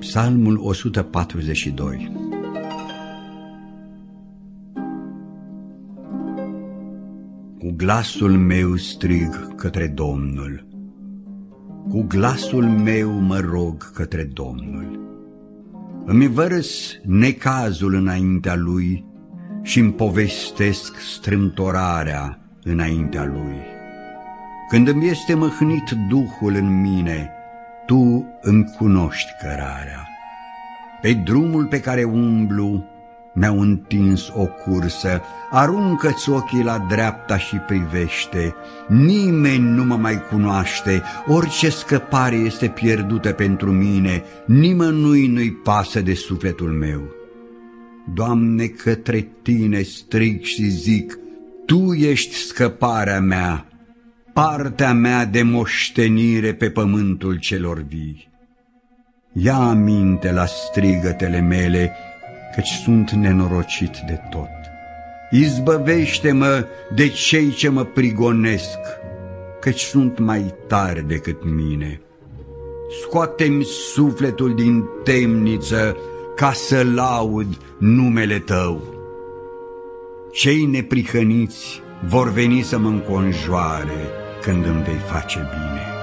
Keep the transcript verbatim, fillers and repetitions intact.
Psalmul o sută patruzeci și doi. Cu glasul meu strig către Domnul, cu glasul meu mă rog către Domnul. Îmi vărăs necazul înaintea Lui și-mi povestesc strâmtorarea înaintea Lui. Când îmi este mâhnit Duhul în mine, Tu îmi cunoști cărarea. Pe drumul pe care umblu mi-au întins o cursă, aruncă-ți ochii la dreapta și privește, nimeni nu mă mai cunoaște, orice scăpare este pierdută pentru mine, nimănui nu-i pasă de sufletul meu. Doamne, către Tine strig și zic, Tu ești scăparea mea, partea mea de moștenire pe pământul celor vii. Ia aminte la strigătele mele, căci sunt nenorocit de tot. Izbăvește-mă de cei ce mă prigonesc, căci sunt mai tari decât mine. Scoate-mi sufletul din temniță ca să laud numele Tău. Cei neprihăniți vor veni să mă înconjoare când îmi vei face bine.